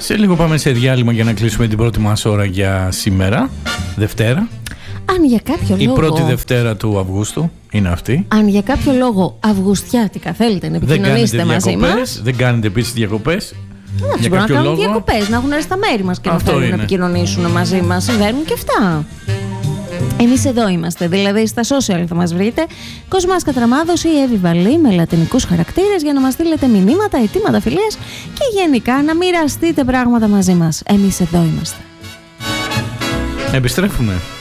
Σε λίγο πάμε σε διάλειμμα για να κλείσουμε την πρώτη μας ώρα για σήμερα, Δευτέρα. Αν για κάποιο λόγο. Η πρώτη Δευτέρα του Αυγούστου είναι αυτή. Αν για κάποιο λόγο αυγουστιάτικα θέλετε να επικοινωνήσετε μαζί μας. Δεν κάνετε επίσης διακοπές. Εντάξει, μπορούν να κάνουν διακοπές, να έχουν έρθει στα μέρη μας και να θέλουν να επικοινωνήσουν μαζί μας. Συμβαίνουν και αυτά. Εμείς εδώ είμαστε, δηλαδή στα social θα μας βρείτε. Κοσμάς Κατραμάδος ή Εύη Βαλή με λατινικούς χαρακτήρες για να μας στείλετε μηνύματα, αιτήματα φιλίας και γενικά να μοιραστείτε πράγματα μαζί μας. Εμείς εδώ είμαστε. Επιστρέφουμε.